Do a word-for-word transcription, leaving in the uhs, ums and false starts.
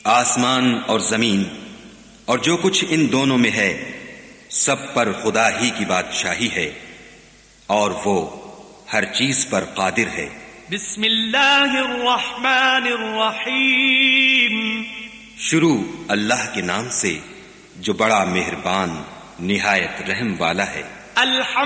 आसमान और जमीन और जो कुछ इन दोनों में है, सब पर खुदा ही की बादशाही है और वो हर चीज पर कादिर है। बिस्मिल्लाहिर रहमानिर रहीम। शुरू अल्लाह के नाम से जो बड़ा मेहरबान निहायत रहम वाला है।